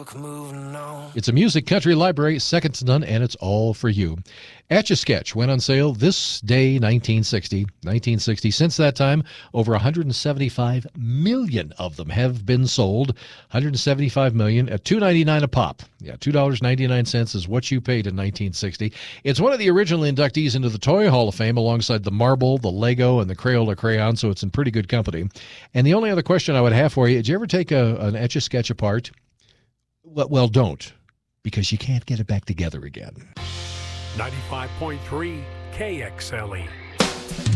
book moving on. It's a music country library, second to none, and it's all for you. Etch-a-Sketch went on sale this day, 1960. Since that time, over 175 million of them have been sold. 175 million at $2.99 a pop. Yeah, $2.99 is what you paid in 1960. It's one of the original inductees into the Toy Hall of Fame alongside the Marble, the Lego, and the Crayola crayon, so it's in pretty good company. And the only other question I would have for you, did you ever take an Etch-a-Sketch apart? Well, don't, because you can't get it back together again. 95.3 KXLE.